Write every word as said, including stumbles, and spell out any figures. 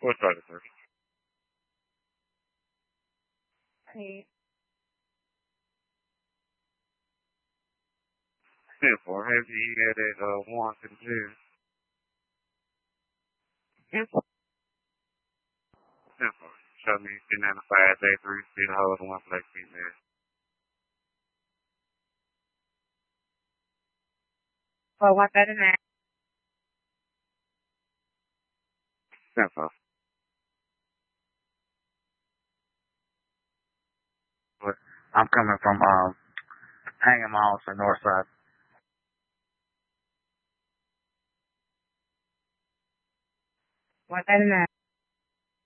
What's that, sir? Hey. Simple. Have you had it uh, once in two? Simple. Simple. Show me P ninety-five J three feet hold and one black female. For one thirty-nine. Simple. But I'm coming from um Hanging Malls on the north side. one thirty-nine.